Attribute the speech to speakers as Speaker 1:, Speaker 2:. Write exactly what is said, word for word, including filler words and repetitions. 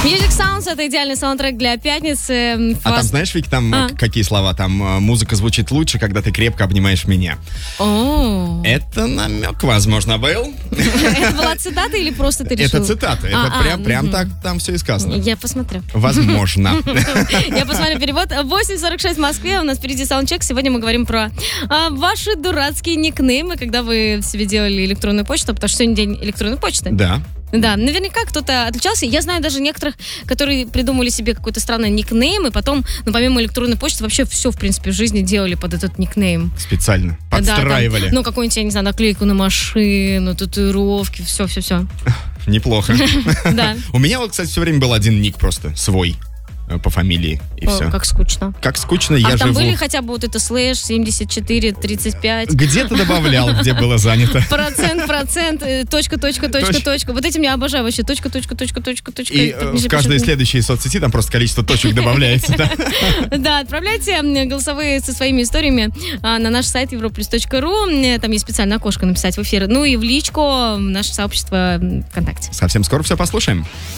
Speaker 1: Music Sounds — это идеальный саундтрек для пятницы.
Speaker 2: А там, знаешь, Вик, там
Speaker 1: А.
Speaker 2: какие слова? Там э, музыка звучит лучше, когда ты крепко обнимаешь меня.
Speaker 1: О,
Speaker 2: Это намек, возможно, был.
Speaker 1: это была цитата или просто ты решил?
Speaker 2: Это цитата. Это
Speaker 1: А, а,
Speaker 2: прям, прям
Speaker 1: мгм.
Speaker 2: так там все и сказано.
Speaker 1: Я посмотрю.
Speaker 2: Возможно.
Speaker 1: Я посмотрю перевод. восемь сорок шесть в Москве. У нас впереди саундчек. Сегодня мы говорим про а, ваши дурацкие никнеймы, когда вы себе делали электронную почту, потому что сегодня день электронной почты.
Speaker 2: Да.
Speaker 1: Да, наверняка кто-то отличался. Я знаю даже некоторых, которые придумали себе какой-то странный никнейм, и потом, ну, помимо электронной почты, вообще все, в принципе, в жизни делали под этот никнейм.
Speaker 2: Специально.
Speaker 1: Да,
Speaker 2: Подстраивали.
Speaker 1: там, ну, какую-нибудь, я не знаю, наклейку на машину, татуировки, все-все-все.
Speaker 2: Неплохо.
Speaker 1: Да.
Speaker 2: У меня вот, кстати, все время был один ник просто, свой, э, по фамилии, и
Speaker 1: О,
Speaker 2: все.
Speaker 1: как скучно.
Speaker 2: Как скучно,
Speaker 1: А
Speaker 2: я
Speaker 1: там
Speaker 2: живу.
Speaker 1: были хотя бы вот это слэш семьдесят четыре тридцать пять?
Speaker 2: Где-то добавлял, где было занято.
Speaker 1: Процент, процент, э, точка, точка, точка,
Speaker 2: Точка.
Speaker 1: точка. Вот этим я обожаю вообще. Точка, точка, точка, точка, точка.
Speaker 2: И
Speaker 1: Так
Speaker 2: э,
Speaker 1: ниже
Speaker 2: в каждой
Speaker 1: пишет.
Speaker 2: следующей соцсети там просто количество точек добавляется. да.
Speaker 1: Да, отправляйте м, голосовые со своими историями а, на наш сайт европлюс точка ру. Э, Там есть специальное окошко написать в эфир. Ну и в личку в наше сообщество м, ВКонтакте.
Speaker 2: Совсем скоро все послушаем.